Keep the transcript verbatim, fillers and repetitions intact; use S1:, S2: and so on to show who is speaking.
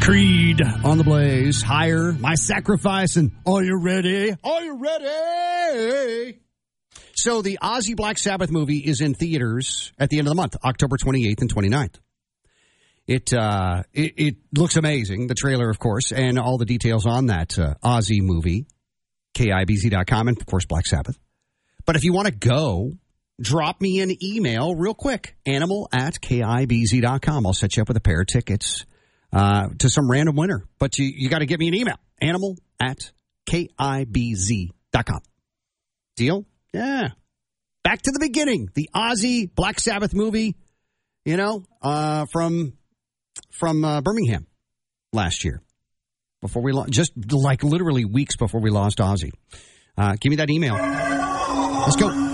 S1: Creed on the Blaze. Higher, My Sacrifice, and Are You Ready? Are You Ready? So the Ozzy Black Sabbath movie is in theaters at the end of the month, October twenty-eighth and twenty-ninth. It, uh, it, it looks amazing, the trailer, of course, and all the details on that uh, Ozzy movie, K I B Z dot com, and, of course, Black Sabbath. But if you want to go, drop me an email real quick, animal at K I B Z dot com. I'll set you up with a pair of tickets uh, to some random winner. But you, you got to get me an email, animal at K I B Z dot com. Deal? Yeah. Back to the beginning. The Ozzy Black Sabbath movie, you know, uh, from from uh, Birmingham last year. Before we lo- just like literally weeks before we lost Ozzy. Uh, give me that email. Let's go.